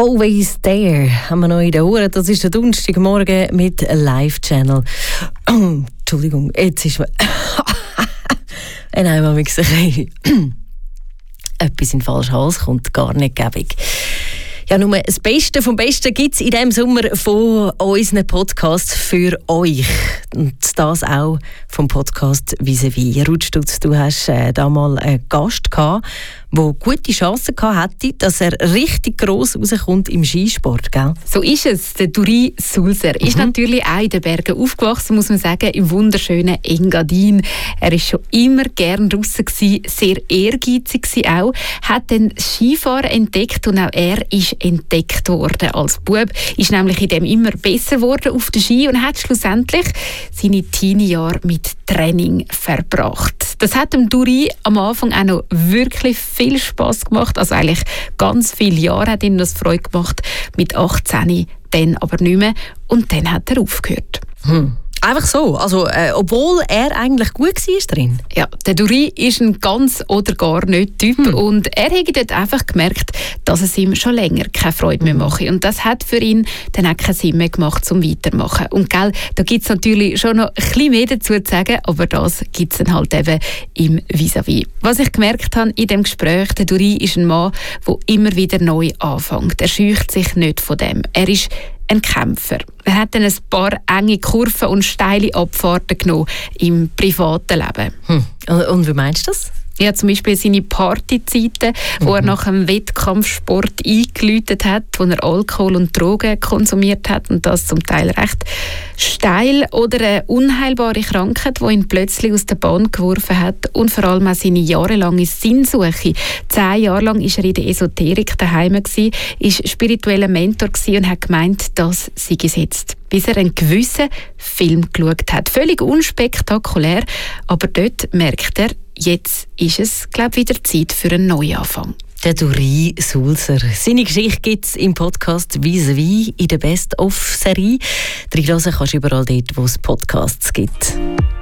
Always There haben wir noch in den Ohren. Das ist der Donnerstagmorgen mit Live-Channel. Oh, Entschuldigung, jetzt ist mir... Nein, man muss sich etwas in den falschen Hals kommt, gar nicht gäbig. Ja, nur das Beste vom Besten gibt es in diesem Sommer von unseren Podcasts für euch. Und das auch vom Podcast «Vis-à-vis». Rutschstutz, du hast da mal einen Gast gehabt, der gute Chancen hatte, dass er richtig gross rauskommt im Skisport, gell? So ist es. Der Duri Sulzer ist natürlich auch in den Bergen aufgewachsen, muss man sagen, im wunderschönen Engadin. Er war schon immer gern draussen gewesen, sehr ehrgeizig auch, hat dann Skifahren entdeckt und auch er ist entdeckt worden als Bub, ist nämlich in dem immer besser geworden auf den Ski und hat schlussendlich seine Teenie-Jahre mit Training verbracht. Das hat dem Duri am Anfang auch noch wirklich viel Spass gemacht, also eigentlich ganz viele Jahre hat ihm das Freude gemacht, mit 18, dann aber nicht mehr und dann hat er aufgehört. Einfach so, also obwohl er eigentlich gut war drin? Ja, der Duri ist ein ganz oder gar nicht Typ und er hat dort einfach gemerkt, dass es ihm schon länger keine Freude mehr macht und das hat für ihn dann auch keinen Sinn mehr gemacht, zum Weitermachen. Und gell, da gibt es natürlich schon noch ein bisschen mehr dazu zu sagen, aber das gibt es dann halt eben im Vis-à-vis. Was ich gemerkt habe in dem Gespräch, der Duri ist ein Mann, der immer wieder neu anfängt. Er scheucht sich nicht von dem. Er ist ein Kämpfer. Er hat dann ein paar enge Kurven und steile Abfahrten genommen im privaten Leben. Und wie meinst du das? Ja, zum Beispiel seine Partyzeiten, wo er nach einem Wettkampfsport eingeläutet hat, wo er Alkohol und Drogen konsumiert hat und das zum Teil recht steil. Oder eine unheilbare Krankheit, die ihn plötzlich aus der Bahn geworfen hat und vor allem auch seine jahrelange Sinnsuche. 10 Jahre lang war er in der Esoterik daheim, war spiritueller Mentor und hat gemeint, das sei es jetzt. Bis er einen gewissen Film geschaut hat. Völlig unspektakulär, aber dort merkt er, jetzt ist es, glaube ich, wieder Zeit für einen Neuanfang. Der Duri Sulzer. Seine Geschichte gibt es im Podcast «Vis-à-vis» in der Best-of-Serie. Reinhören kannst du überall dort, wo es Podcasts gibt.